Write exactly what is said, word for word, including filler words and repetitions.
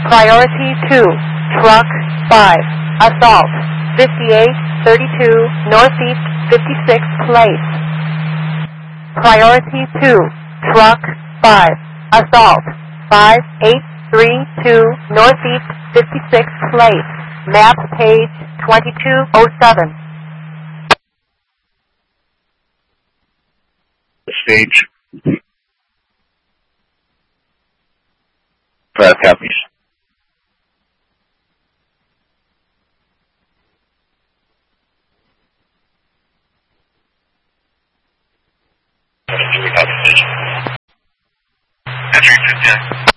Priority two, Truck five, Assault, fifty-eight thirty-two Northeast fifty-sixth Place. Priority two, Truck five, Assault, five eight three two Northeast fifty-sixth Place. Map page twenty-two oh seven. Stage. Five copies. Entry fifteen.